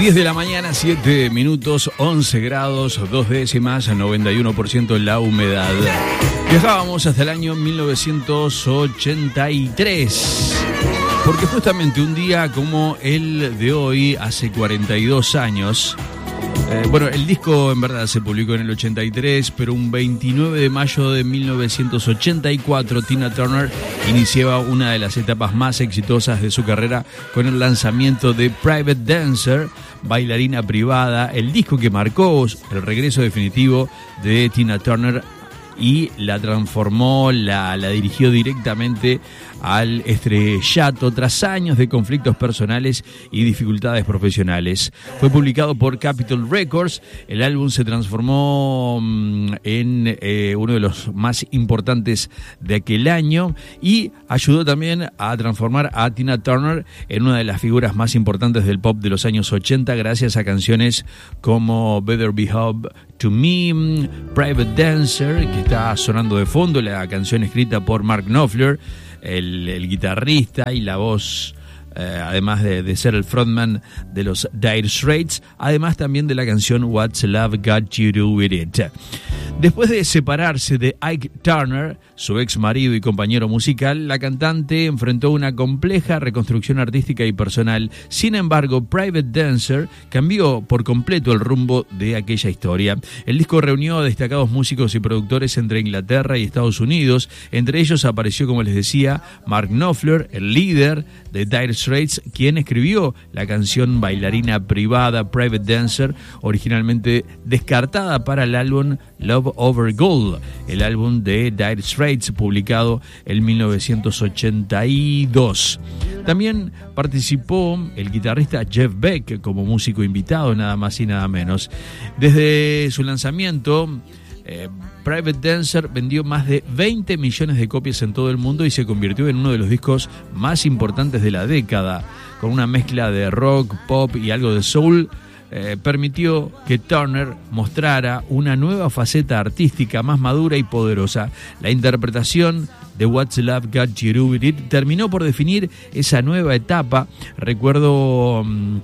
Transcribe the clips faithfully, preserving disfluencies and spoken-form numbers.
diez de la mañana, siete minutos, once grados, dos décimas, noventa y uno por ciento la humedad. Viajábamos hasta el año mil novecientos ochenta y tres, porque justamente un día como el de hoy, hace cuarenta y dos años, eh, bueno, el disco en verdad se publicó en el ochenta y tres, pero un veintinueve de mayo de mil novecientos ochenta y cuatro, Tina Turner iniciaba una de las etapas más exitosas de su carrera con el lanzamiento de Private Dancer, Bailarina Privada, el disco que marcó el regreso definitivo de Tina Turner y la transformó, la, la dirigió directamente al estrellato tras años de conflictos personales y dificultades profesionales. Fue publicado por Capitol Records. El álbum se transformó en eh, uno de los más importantes de aquel año y ayudó también a transformar a Tina Turner en una de las figuras más importantes del pop de los años ochenta gracias a canciones como Better Behave to Me, Private Dancer, que está sonando de fondo, la canción escrita por Mark Knopfler, el, el guitarrista y la voz, eh, además de, de ser el frontman de los Dire Straits, además también de la canción What's Love Got You to Do With It. Después de separarse de Ike Turner, su ex marido y compañero musical, la cantante enfrentó una compleja reconstrucción artística y personal. Sin embargo, Private Dancer cambió por completo el rumbo de aquella historia. El disco reunió a destacados músicos y productores entre Inglaterra y Estados Unidos. Entre ellos apareció, como les decía, Mark Knopfler, el líder de Dire Straits, quien escribió la canción Bailarina Privada, Private Dancer, originalmente descartada para el álbum Love Over Gold, el álbum de Dire Straits, publicado en mil novecientos ochenta y dos. También participó el guitarrista Jeff Beck como músico invitado, nada más y nada menos. Desde su lanzamiento, eh, Private Dancer vendió más de veinte millones de copias en todo el mundo y se convirtió en uno de los discos más importantes de la década, con una mezcla de rock, pop y algo de soul. Eh, permitió que Turner mostrara una nueva faceta artística más madura y poderosa. La interpretación de What's Love Got You to Do With It terminó por definir esa nueva etapa. Recuerdo um,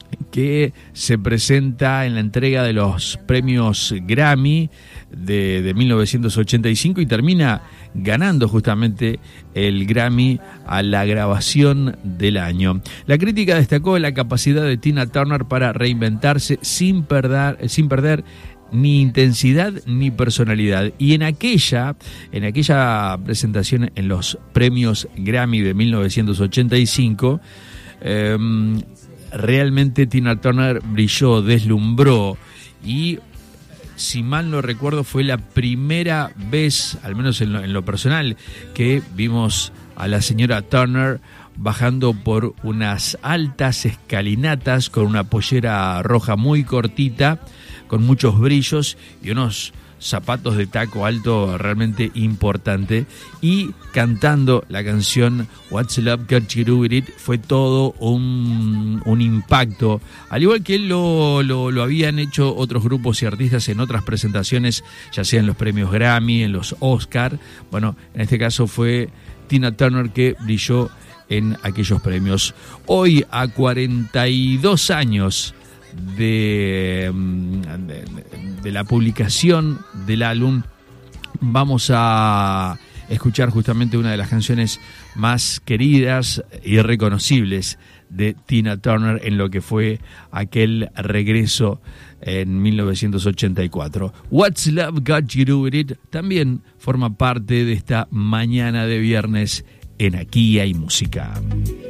que se presenta en la entrega de los premios Grammy de, de mil novecientos ochenta y cinco y termina ganando justamente el Grammy a la grabación del año. La crítica destacó la capacidad de Tina Turner para reinventarse sin perder, sin perder ni intensidad ni personalidad. Y en aquella, en aquella presentación en los premios Grammy de mil novecientos ochenta y cinco, eh, realmente Tina Turner brilló, deslumbró y, si mal no recuerdo, fue la primera vez, al menos en lo, en lo personal, que vimos a la señora Turner bajando por unas altas escalinatas con una pollera roja muy cortita, con muchos brillos y unos zapatos de taco alto realmente importante, y cantando la canción What's Love Got You to Do With It. Fue todo un, un impacto, al igual que lo, lo, lo habían hecho otros grupos y artistas en otras presentaciones, ya sea en los premios Grammy, en los Oscar. Bueno, en este caso fue Tina Turner que brilló en aquellos premios. Hoy, a cuarenta y dos años de, de, de la publicación del álbum, vamos a escuchar justamente una de las canciones más queridas y reconocibles de Tina Turner en lo que fue aquel regreso en mil novecientos ochenta y cuatro. What's Love Got You to Do With It también forma parte de esta mañana de viernes en Aquí Hay Música.